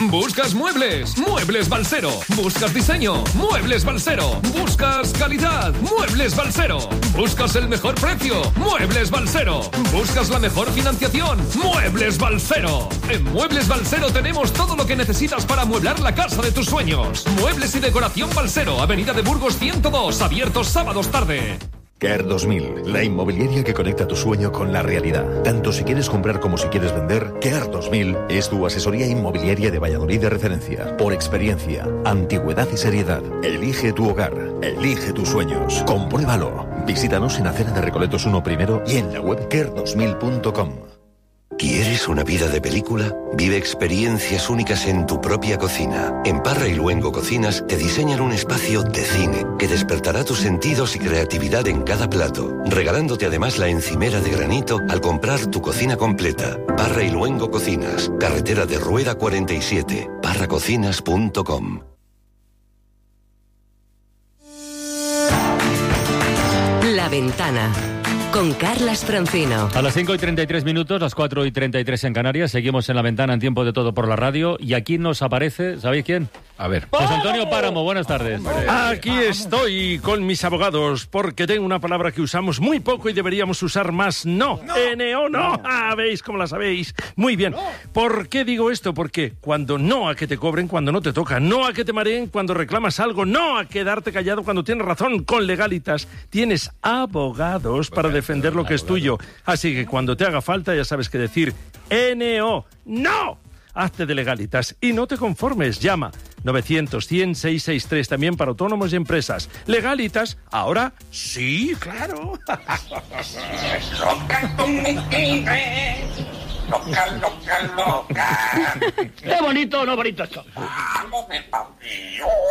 ¿Buscas muebles? Muebles Balsero. ¿Buscas diseño? Muebles Balsero. ¿Buscas calidad? Muebles Balsero. ¿Buscas el mejor precio? Muebles Balsero. ¿Buscas la mejor financiación? Muebles Balsero. En Muebles Balsero tenemos todo lo que necesitas para amueblar la casa de tus sueños. Muebles y decoración Balsero, Avenida de Burgos 102, abiertos sábados tarde. Care 2000, la inmobiliaria que conecta tu sueño con la realidad. Tanto si quieres comprar como si quieres vender, Care 2000 es tu asesoría inmobiliaria de Valladolid de referencia. Por experiencia, antigüedad y seriedad. Elige tu hogar, elige tus sueños. Compruébalo. Visítanos en Acera de Recoletos 1 primero y en la web care2000.com. ¿Quieres una vida de película? Vive experiencias únicas en tu propia cocina. En Parra y Luengo Cocinas te diseñan un espacio de cine que despertará tus sentidos y creatividad en cada plato, regalándote además la encimera de granito al comprar tu cocina completa. Parra y Luengo Cocinas, carretera de Rueda 47, parracocinas.com. La Ventana. Con Carlas Francino. A las 5:33, las 4:33 en Canarias, seguimos en La Ventana en Tiempo de Todo por la radio y aquí nos aparece, ¿sabéis quién? A ver. José Antonio Páramo, buenas tardes. Aquí estoy con mis abogados porque tengo una palabra que usamos muy poco y deberíamos usar más. No. N-O, no. Ah, ¿veis cómo la sabéis? Muy bien. ¿Por qué digo esto? Porque cuando no a que te cobren cuando no te toca, no a que te mareen cuando reclamas algo, no a quedarte callado cuando tienes razón, con Legalitas tienes abogados para defender lo que es tuyo. Así que cuando te haga falta ya sabes qué decir. N-O, no. Hazte de Legalitas y no te conformes. Llama 900-100-663 también para autónomos y empresas. Legalitas, ahora sí, claro. Loca. Qué bonito, no bonito esto.